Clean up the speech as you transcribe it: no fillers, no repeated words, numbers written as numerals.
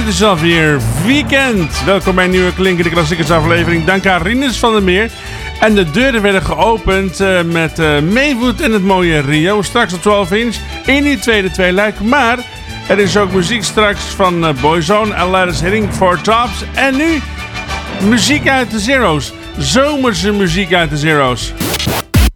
het is alweer weekend. Welkom bij een nieuwe Klinkende Klassiekers aflevering. Dank aan Rinus van der Meer. En de deuren werden geopend met Maywood en het mooie Rio. Straks op 12 inch in die tweede tweeluik. Maar er is ook muziek straks van Boyzone, Aladdin's Hitting for Tops. En nu muziek uit de Zero's. Zomerse muziek uit de Zero's.